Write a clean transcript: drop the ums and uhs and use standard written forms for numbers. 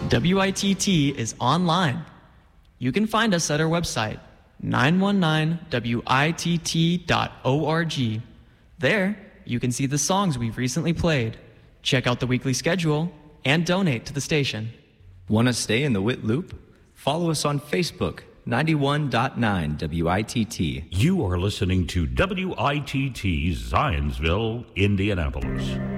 WITT is online. You can find us at our website, 919witt.org. There, you can see the songs we've recently played, check out the weekly schedule, and donate to the station. Want to stay in the WIT loop? Follow us on Facebook, 91.9 WITT. You are listening to WITT Zionsville, Indianapolis.